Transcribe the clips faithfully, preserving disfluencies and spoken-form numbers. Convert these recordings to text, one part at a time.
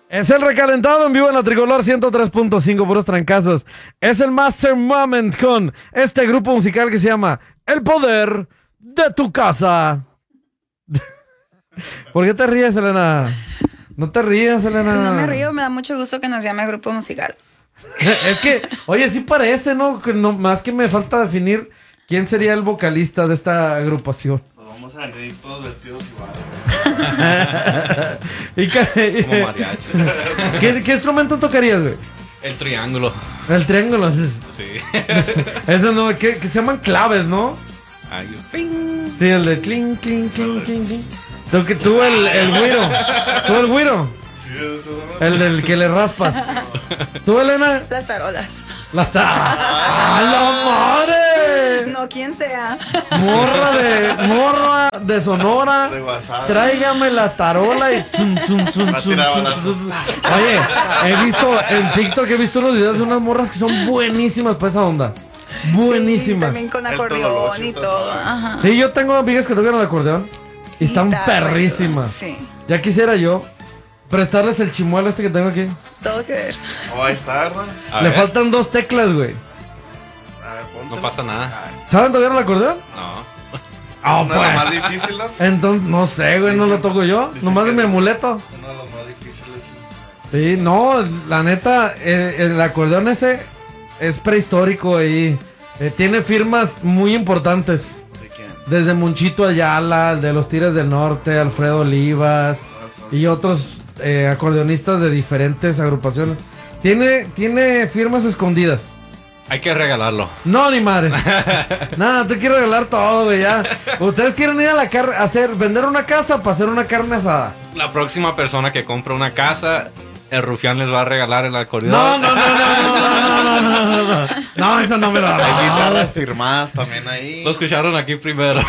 Es el recalentado en vivo en la Tricolor ciento tres punto cinco, puros trancazos. Es el Master Moment con este grupo musical que se llama El Poder de tu Casa. ¿Por qué te ríes, Elena? No te rías, Elena. No me río, me da mucho gusto que nos llame grupo musical. Es que, oye, sí parece, ¿no? Que no, más que me falta definir quién sería el vocalista de esta agrupación. Pues vamos a venir todos vestidos iguales. y que, Como mariachi. ¿Qué, ¿Qué instrumento tocarías, güey? El triángulo. El triángulo. Es, Sí. eso no, que, que se llaman claves, ¿no? Ay, ping. Sí, el de clink, clink, clink, clink, clink. Tú, que tú el, el güiro. Tú el güiro. El del que le raspas. ¿Tú, Elena? Las tarolas. Las ¡Ah, la madre! No, quien sea. Morra de morra de Sonora. De WhatsApp. Tráigame la tarola y zum, zum, zum, La zum, tiraba, zum, la- zum. Oye, he visto en TikTok, he visto unos videos de unas morras que son buenísimas para esa onda. Sí, Buenísimas. también con El acordeón tololoche y está todo. suave. Ajá. Sí, yo tengo amigas que tocan el acordeón y están Guitarra y perrísimas. todo, sí. Ya quisiera yo prestarles el chimuelo este que tengo aquí. Todo que ver. Oh, ahí está, hermano. A Le ver, faltan dos teclas, güey. A ver, póntelo. no pasa nada. ¿Saben tocar el acordeón? No. Ah, Uno de los más difíciles, ¿no? Entonces, no sé, güey, no lo toco yo. Dicen Nomás que de mi es amuleto. Uno de los más difíciles. Sí, no, la neta, eh, el acordeón ese es prehistórico y eh, tiene firmas muy importantes. ¿De quién? Desde Monchito Ayala, el de los Tigres del Norte, Alfredo Olivas y otros eh, acordeonistas de diferentes agrupaciones. Tiene, tiene firmas escondidas. Hay que regalarlo. No, ni madres. Nada, te quiero regalar todo, güey, ya. Ustedes quieren ir a la carne, hacer, vender una casa para hacer una carne asada. La próxima persona que compre una casa, el rufián les va a regalar el acordeón. No, no, no, no, no, no, no, no, no, no. No, eso no me lo Hay va guitarras firmadas también ahí. Lo escucharon aquí primero.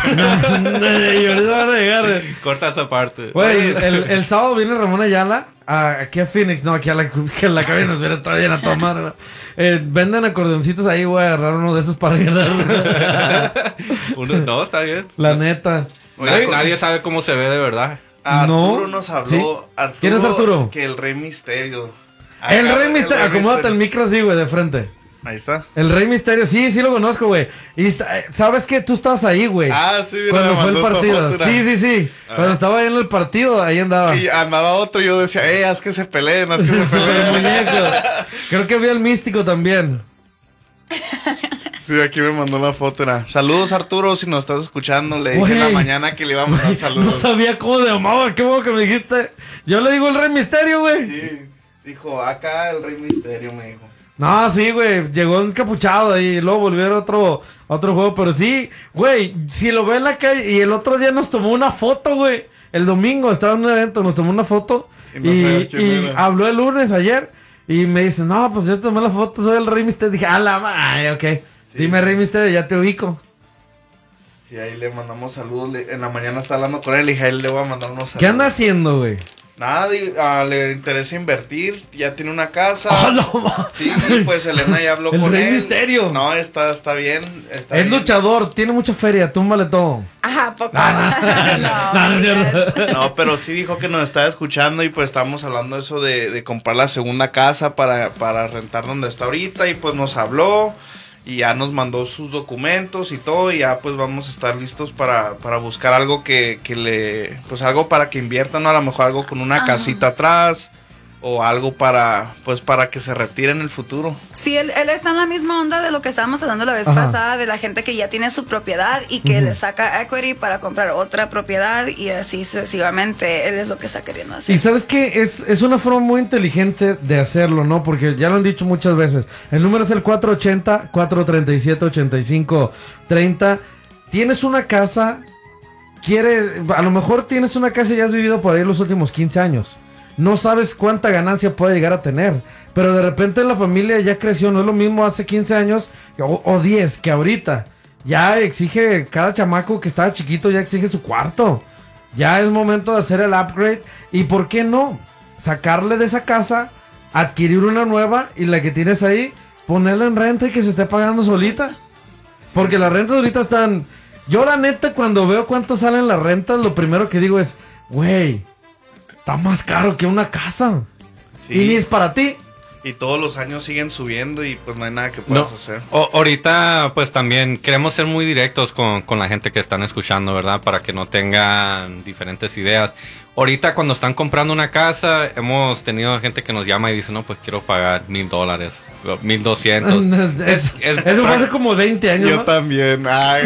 Y ahorita van a llegar. Corta esa parte. Güey, el, el sábado viene Ramón Ayala a- aquí a Phoenix, no, aquí a la, que la cabina nos viene todavía a tomar. ¿No? Eh, venden acordeoncitos ahí, voy a agarrar uno de esos para regalar. Uno, no, está bien. La neta. Nadie, nadie sabe cómo se ve de verdad. Arturo No. nos habló. Sí. Arturo, ¿Quién es Arturo? Que el Rey Misterio. El Acá, Rey Misterio, acomódate el micro así, güey, de frente. Ahí está. El Rey Misterio, sí, sí lo conozco, güey. Y está- eh, sabes que tú estabas ahí, güey. Ah, sí, mira, Cuando me fue el mandó esta partido. foto, Sí, mira. sí, sí. A Cuando ver. estaba ahí en el partido, ahí andaba. Y andaba otro y yo decía, eh, haz que se peleen, haz que se Super peleen. muñeco. Creo que vi el místico también. Sí, aquí me mandó una foto. Era, saludos Arturo, si nos estás escuchando. Le dije en la Güey. mañana que le íbamos a dar No saludos. sabía cómo se llamaba, qué bueno que me dijiste. Yo le digo el Rey Misterio, güey. Sí, dijo, acá el Rey Misterio, me dijo. No, sí, güey, llegó encapuchado y luego volvió a ver otro, otro juego, pero sí, güey, si lo ve en la calle y el otro día nos tomó una foto, güey, el domingo estaba en un evento, nos tomó una foto Y y, no sabía quién y era. habló el lunes ayer y me dice, no, pues yo tomé la foto, soy el Rey Misterio, dije, ah, la madre, ok, dime Rey Misterio, ya te ubico. Sí, ahí le mandamos saludos. le- En la mañana está hablando con él y dije, a él le voy a mandar unos saludos. ¿Qué anda haciendo, güey? Nada, di- ah, le interesa invertir, ya tiene una casa. ¡Ah, no, ma! Sí, pues Elena ya habló El con Rey él. Misterio. No, está, está bien. Está Es bien. luchador, tiene mucha feria, túmbale todo. Ajá, poco. Ah, no. No, no es cierto. No, pero sí dijo que nos estaba escuchando y pues estamos hablando eso de, de comprar la segunda casa para, para rentar donde está ahorita y pues nos habló y ya nos mandó sus documentos y todo y ya pues vamos a estar listos para, para buscar algo que, que le, pues algo para que inviertan, ¿no? A lo mejor algo con una Ajá. casita atrás o algo para, pues para que se retire en el futuro. Sí, él, él está en la misma onda de lo que estábamos hablando la vez Ajá. pasada, de la gente que ya tiene su propiedad y que Ujú. le saca equity para comprar otra propiedad y así sucesivamente. Él es lo que está queriendo hacer. Y sabes que es, es una forma muy inteligente de hacerlo, ¿no? Porque ya lo han dicho muchas veces. El número es el cuatro ochenta, cuatro treinta y siete, ochenta y cinco treinta. Tienes una casa, quieres, a lo mejor tienes una casa y ya has vivido por ahí los últimos quince años. No sabes cuánta ganancia puede llegar a tener. Pero de repente la familia ya creció. No es lo mismo hace quince años o, o diez que ahorita. Ya exige, cada chamaco que estaba chiquito ya exige su cuarto. Ya es momento de hacer el upgrade. ¿Y por qué no? Sacarle de esa casa, adquirir una nueva y la que tienes ahí, ponerla en renta y que se esté pagando solita. Porque las rentas ahorita están... Yo la neta cuando veo cuánto salen las rentas, lo primero que digo es, güey, está más caro que una casa. Sí. Y ni es para ti. Y todos los años siguen subiendo y pues no hay nada que puedas No. hacer. O- ahorita pues también queremos ser muy directos con, con la gente que están escuchando, ¿verdad? Para que no tengan diferentes ideas. Ahorita cuando están comprando una casa, hemos tenido gente que nos llama y dice, no, pues quiero pagar mil dólares, mil doscientos. Es- Eso fue hace como veinte años, Yo ¿no? también. Ay,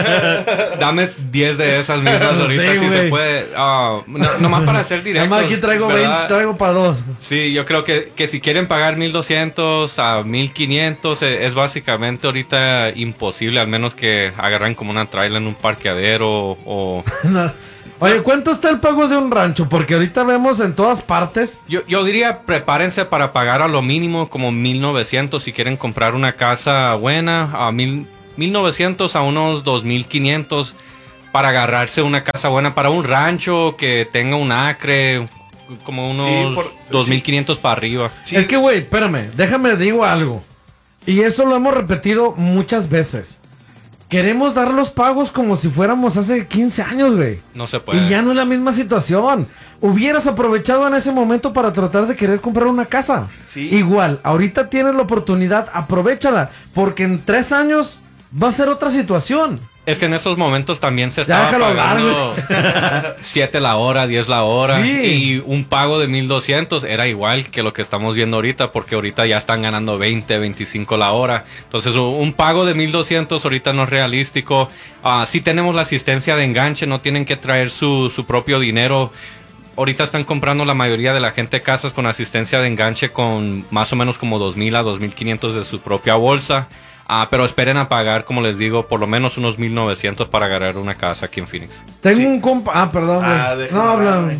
Dame diez de esas mismas ahorita Sí, si güey. se puede. Ah, no, nomás para ser directos. Nada más aquí traigo ¿verdad? veinte, traigo para dos. Sí, yo creo que, que si quieren pagar mil doscientos a mil quinientos eh, es básicamente ahorita imposible, al menos que agarren como una trailer en un parqueadero o... No. Oye, ¿cuánto está el pago de un rancho? Porque ahorita vemos en todas partes. Yo, yo diría prepárense para pagar a lo mínimo como mil novecientos si quieren comprar una casa buena, a mil, mil novecientos a unos dos mil quinientos para agarrarse una casa buena para un rancho que tenga un acre, como unos Sí, por- dos mil quinientos para arriba. sí. Es que, güey, espérame, déjame digo algo. Y eso lo hemos repetido muchas veces. Queremos dar los pagos como si fuéramos hace quince años, güey. No se puede. Y ya no es la misma situación. Hubieras aprovechado en ese momento para tratar de querer comprar una casa. Sí. Igual, ahorita tienes la oportunidad, aprovéchala. Porque en tres años va a ser otra situación. Es que en estos momentos también se Ya estaba déjalo hablar, pagando siete la hora, diez la hora. Sí. Y un pago de mil doscientos era igual que lo que estamos viendo ahorita, porque ahorita ya están ganando veinte, veinticinco la hora. Entonces, u- un pago de mil doscientos ahorita no es realístico. Ah, sí tenemos la asistencia de enganche, no tienen que traer su, su propio dinero. Ahorita están comprando la mayoría de la gente casas con asistencia de enganche con más o menos como dos mil a dos mil quinientos de su propia bolsa. Ah, pero esperen a pagar, como les digo, por lo menos unos mil novecientos para agarrar una casa aquí en Phoenix. Tengo Sí. un compa... Ah, perdón, güey. Ah, déjame no, habla. hablar,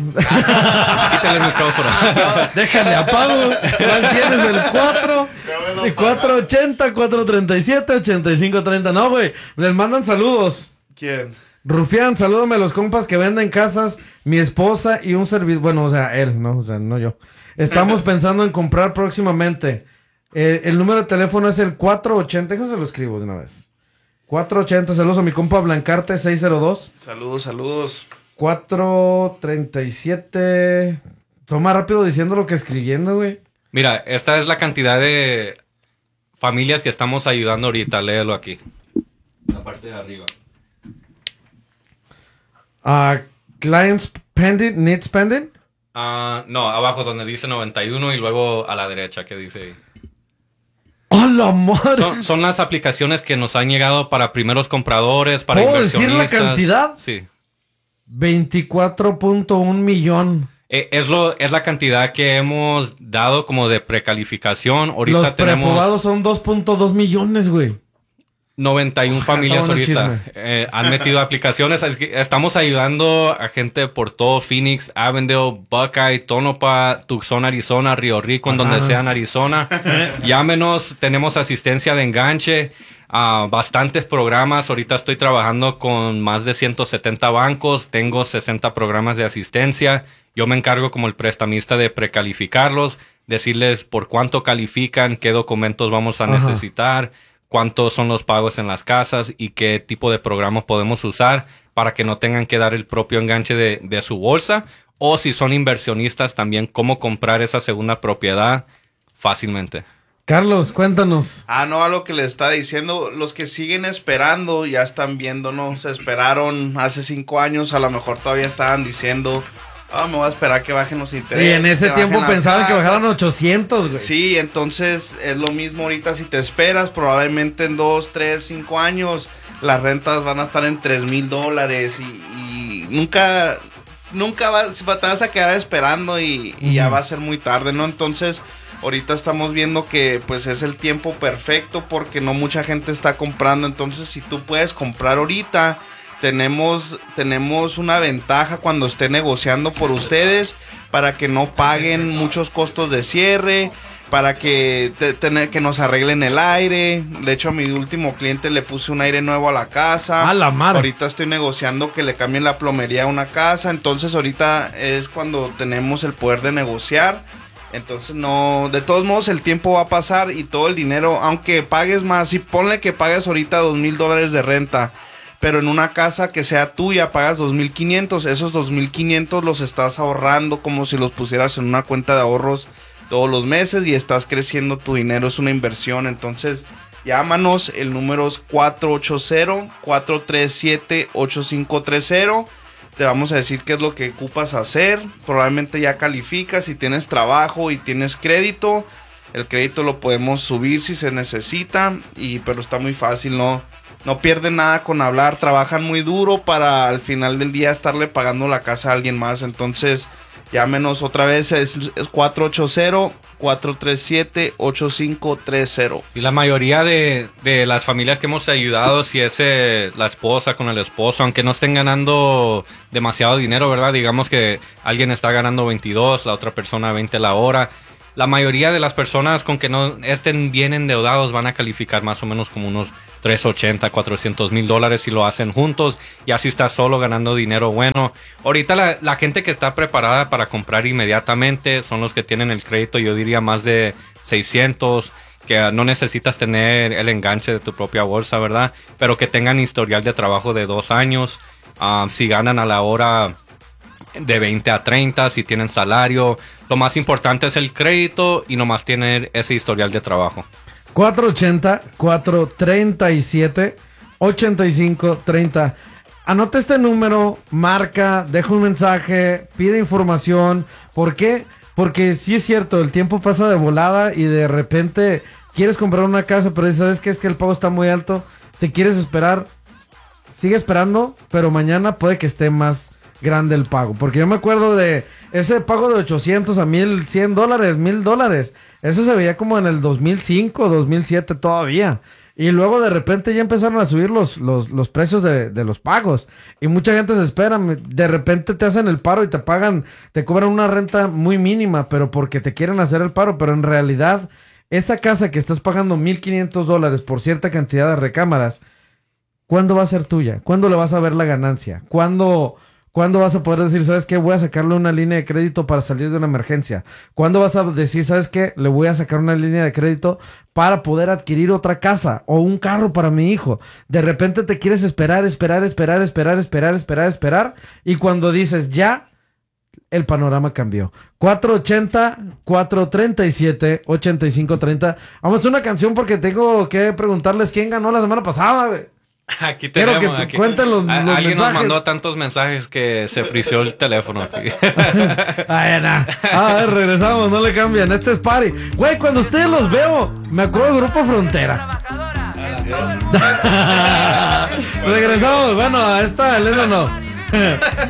Quítale el micrófono. Déjale apago. ¿Cuál tienes? El cuatro. El cuatro ochenta, cuatro treinta y siete, ochenta y cinco treinta. No, güey. Les mandan saludos. ¿Quién? Rufián, salúdame a los compas que venden casas, mi esposa y un servidor. Bueno, o sea, él, no, o sea, no yo. Estamos pensando en comprar próximamente. Eh, el número de teléfono es el cuatro ochenta. Déjame se lo escribo de una vez. cuatro ochenta, saludos a mi compa Blancarte seis cero dos. Saludos, saludos. cuatro treinta y siete. Toma rápido diciendo lo que escribiendo, güey. Mira, esta es la cantidad de familias que estamos ayudando ahorita. Léelo aquí. La parte de arriba. Ah, clients pending, needs pending. Ah, no, abajo donde dice noventa y uno y luego a la derecha que dice ahí. ¡Oh, la madre! Son, son las aplicaciones que nos han llegado para primeros compradores, para ¿Puedo decir la inversionistas. cantidad? Sí. veinticuatro punto uno millón. Eh, es, lo, es la cantidad que hemos dado como de precalificación. Ahorita Los tenemos preaprobados son dos punto dos millones, güey. noventa y una familias está bueno el ahorita. chisme. Eh, han metido aplicaciones. Es que estamos ayudando a gente por todo Phoenix, Avondale, Buckeye, Tonopah, Tucson, Arizona, Río Rico, en donde Ajá. sea en Arizona. Llámenos, tenemos asistencia de enganche. Ah, bastantes programas. Ahorita estoy trabajando con más de ciento setenta bancos. Tengo sesenta programas de asistencia. Yo me encargo como el prestamista de precalificarlos, decirles por cuánto califican, qué documentos vamos a Ajá. necesitar, cuántos son los pagos en las casas y qué tipo de programas podemos usar para que no tengan que dar el propio enganche de, de su bolsa. O si son inversionistas, también cómo comprar esa segunda propiedad fácilmente. Carlos, cuéntanos. Ah, no, a lo que le está diciendo, los que siguen esperando ya están viendo, ¿no? Se esperaron hace cinco años, a lo mejor todavía estaban diciendo, ah, me voy a esperar que bajen los intereses. Y en ese que tiempo bajen la pensaban que tasa". bajaran ochocientos, güey. Sí, entonces es lo mismo ahorita si te esperas, probablemente en dos, tres, cinco años las rentas van a estar en tres mil dólares y, y nunca, nunca vas, te vas a quedar esperando y, y ya Ujú. va a ser muy tarde, ¿no? Entonces ahorita estamos viendo que pues es el tiempo perfecto porque no mucha gente está comprando, entonces si tú puedes comprar ahorita, tenemos, tenemos una ventaja cuando esté negociando por ustedes para que no paguen muchos costos de cierre, para que, te, tener, que nos arreglen el aire. De hecho, a mi último cliente le puse un aire nuevo a la casa. ¡A la madre! Ahorita estoy negociando que le cambien la plomería a una casa. Entonces, ahorita es cuando tenemos el poder de negociar. Entonces, no, de todos modos, el tiempo va a pasar y todo el dinero, aunque pagues más, si ponle que pagues ahorita dos mil dólares de renta, pero en una casa que sea tuya pagas dos mil quinientos, esos dos mil quinientos los estás ahorrando como si los pusieras en una cuenta de ahorros todos los meses y estás creciendo tu dinero, es una inversión. Entonces llámanos, el número es cuatro ocho cero, cuatro tres siete, ocho cinco tres cero. Te vamos a decir qué es lo que ocupas hacer. Probablemente ya calificas, si tienes trabajo y tienes crédito, el crédito lo podemos subir si se necesita, y pero está muy fácil, no no pierden nada con hablar. Trabajan muy duro para al final del día estarle pagando la casa a alguien más. Entonces llámenos otra vez, es, es cuatro ocho cero, cuatro tres siete, ocho cinco tres cero. Y la mayoría de, de las familias que hemos ayudado, si es eh, la esposa con el esposo, aunque no estén ganando demasiado dinero, ¿verdad? Digamos que alguien está ganando veintidós, la otra persona veinte la hora. La mayoría de las personas con que no estén bien endeudados van a calificar más o menos como unos trescientos ochenta, cuatrocientos mil dólares si lo hacen juntos, y así está solo ganando dinero bueno. Ahorita la, la gente que está preparada para comprar inmediatamente son los que tienen el crédito, yo diría más de seiscientos, que no necesitas tener el enganche de tu propia bolsa, ¿verdad? Pero que tengan historial de trabajo de dos años, um, si ganan a la hora de veinte a treinta, si tienen salario. Lo más importante es el crédito y nomás tener ese historial de trabajo. cuatro ochenta, cuatro treinta y siete, ochenta y cinco treinta. Anota este número, marca, deja un mensaje, pide información. ¿Por qué? Porque sí es cierto, el tiempo pasa de volada y de repente quieres comprar una casa, pero ¿sabes qué? Es que el pago está muy alto, te quieres esperar. Sigue esperando, pero mañana puede que esté más grande el pago. Porque yo me acuerdo de ese pago de ochocientos a mil cien dólares, mil dólares. Eso se veía como en el dos mil cinco, dos mil siete todavía. Y luego de repente ya empezaron a subir los, los, los precios de, de los pagos. Y mucha gente se espera. De repente te hacen el paro y te pagan, te cobran una renta muy mínima, pero porque te quieren hacer el paro. Pero en realidad, esa casa que estás pagando mil quinientos dólares por cierta cantidad de recámaras, ¿cuándo va a ser tuya? ¿Cuándo le vas a ver la ganancia? ¿Cuándo... ¿Cuándo vas a poder decir, sabes qué? Voy a sacarle una línea de crédito para salir de una emergencia. ¿Cuándo vas a decir, sabes qué? Le voy a sacar una línea de crédito para poder adquirir otra casa o un carro para mi hijo. De repente te quieres esperar, esperar, esperar, esperar, esperar, esperar, esperar. Y cuando dices ya, el panorama cambió. cuatro ochenta, cuatro treinta y siete, ochenta y cinco treinta. Vamos a una canción porque tengo que preguntarles quién ganó la semana pasada, güey. Aquí tenemos. Quiero que aquí. cuenten los, los Alguien mensajes. nos mandó tantos mensajes que se frició el teléfono. Ay, nah. A ver, regresamos, no le cambian. Este es Party. Güey, cuando ustedes los veo, me acuerdo del Grupo Frontera. Regresamos. Bueno, a esta Elena no.